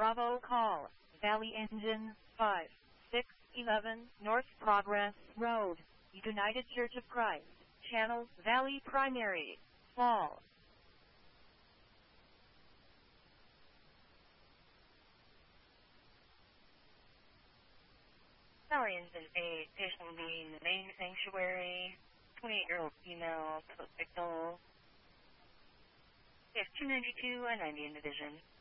Bravo call, Valley Engine 5611 North Progress Road, United Church of Christ, Channel Valley Primary, Fall. Valley Engine 8, patient being the main sanctuary, 28-year-old female, post-victal. We have 292 and 90 in division.